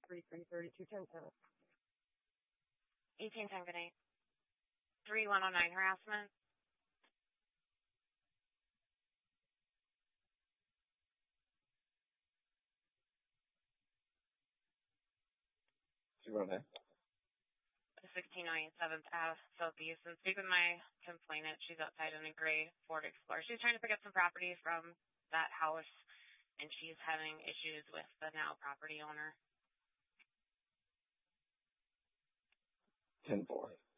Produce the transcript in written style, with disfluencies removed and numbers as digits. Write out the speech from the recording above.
333210. 1810, good night. 3109 harassment. Run ahead. 1609 7th Ave Southeast, and speak with my complainant. She's outside in a gray Ford Explorer. She's trying to pick up some property from that house, and she's having issues with the now property owner. 10-4.